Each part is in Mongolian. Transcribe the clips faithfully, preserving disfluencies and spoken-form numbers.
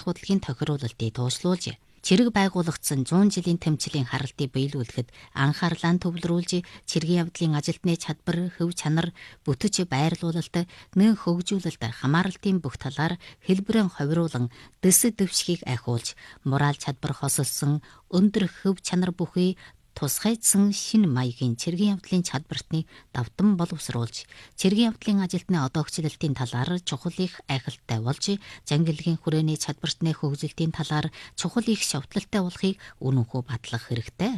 байлдах бодлогын тохируулалтыг туушлуулж, цэрэг байгуулагдсан зуун жилийн тэмцлийн харалтыг биелүүлэхэд анхаарлаа төвлөрүүлж, цэргийн явдлын ажилтны чадвар, хөв чанар, бүтэц байрлуулалт, нэн хөгжүүлэлт, хамааралтын бүх талаар хэлбэрэн ховируулан дэс дэвшгийг ахиулж, мораль чадвар хосолсон өндөр хөв чанар бүхий тусгайдсан шинэ маягийн цэргийн явдлын чадвартны давтан боловсруулж, цэргийн явдлын ажилтны одоогчлолтын талаар чухал их айхалтай болж, зангилгийн хүрээний чадвартны хөгжилтийн талаар чухал их шавтлалтай болохыг үнэнхүү батлах хэрэгтэй.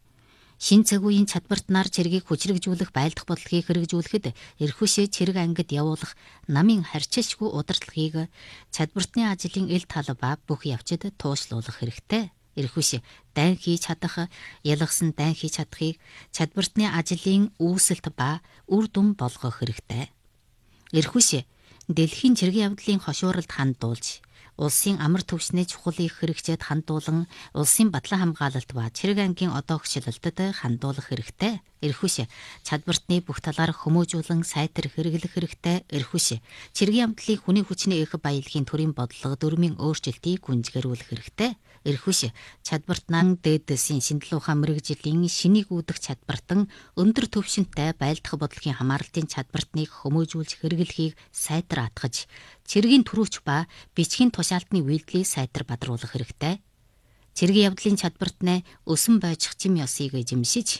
Шин цаг үеийн чадвартнаар цэргийг хүчрэгжүүлэх байлдах бодлогыг хэрэгжүүлэхэд эрхүшээ цэрэг ангид явуулах намын харьцашгүй удирдлагыг чадвартны ажлын ил тал ба бүх явцад туушлуулах хэрэгтэй. Эрхүш дайн хийж чадах, ялгсан дайн хийж чадахыг чадвартны ажлын үүсэлт ба үр дүн болгох хэрэгтэй. Эрхүш дэлхийн цэргийн явдлын хошууралд хандуулж, улсын амар төвшний чухал их хэрэгцээд хандуулан, улсын батлан хамгаалалт ба цэрэг ангийн одоогчлолтод хандуулах хэрэгтэй. Эрхүш чадвартны бүх талаар хүмүүжүүлэн сайтар хэрэглэх хэрэгтэй. Эрхүш цэргийн явдлын хүний хүчний их баялагын төрийн бодлого дүрмийн өөрчлөлтийг гүнзгийрүүлэх хэрэгтэй. Эрхүш чадвартнан дээдсийн шинжлэх ухаан мэрэгжлийн шинийг үүдэх чадвартан өндөр төвшөнтэй байлдах бодлогын хамааралтын чадвартныг хүмүүжүүлж хэрэглэхийг сайтар атгаж, цэргийн төрүүч ба бичгийн тушаалтны үйлдэлийг сайтар бадруулах хэрэгтэй. Цэргийн явдлын чадвартны өсөн бойжих зэм ёсыг эзэмшиж,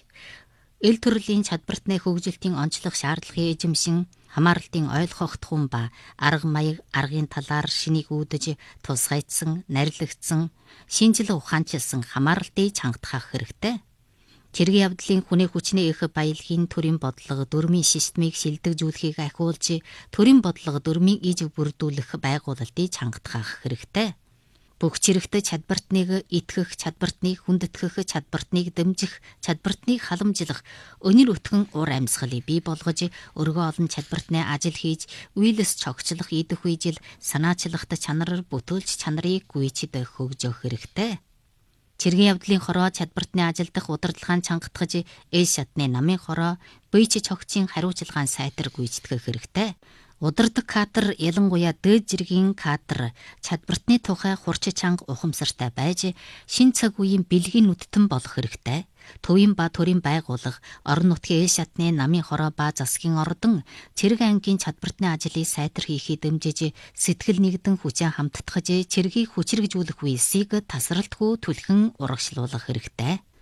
эл төрлийн чадвартны хөгжилтийн онцлог шаардлагыг эзэмшин, хамааралтын ойлгох тухун ба арга маяг аргын талаар шинийг үүдэж, тусгайдсан, нарилгдсан, шинжлэх ухаанчилсан хамааралтыг чангатгах хэрэгтэй. Цэргийн явдлын хүний хүчний их баялагын төрийн бодлого дүрмийн системийг шилдэгжүүлэхийг ахиулж, төрийн бодлого дүрмийн иж бүрдүүлэх байгуулалтыг чангатгах хэрэгтэй. Бүх цэрэгтэй чадвартныг итгэх, чадвартныг хүндэтгэх, чадвартныг дэмжих, чадвартныг халамжлах, өнөр өтгөн ур амьсгалыг бий болгож, өргөө олон чадвартны ажил хийж, үйлс цогцлох идэх үежил санаачлахт чанараар бүтүүлж чанарыг гүйцэд хөгжөөх хэрэгтэй. Цэргийн явдлын хороо чадвартны ажилдах удирдлагын чангатгаж, эл шатны намын хороо, бийч цогцын хариуцлагын сайтар гүйцэтгэх хэрэгтэй. Удирдаг кадр, ялангуяа дээд зэргийн кадр чадвартны тухай хурц чанга ухамсартай байж, шин цаг үеийн бэлгийн нүдтэн болох хэрэгтэй. Төвийн ба төрийн байгууллага, орон нутгийн эл шатны намын хороо ба засгийн ордон цэрэг ангийн чадвартны ажлыг сайтар хийхийг дэмжиж, сэтгэл нэгдэн хүчээ хамтдагж, цэргийг хүчрэгжүүлэх үйлсийг тасралтгүй түлхэн урагшлуулах хэрэгтэй.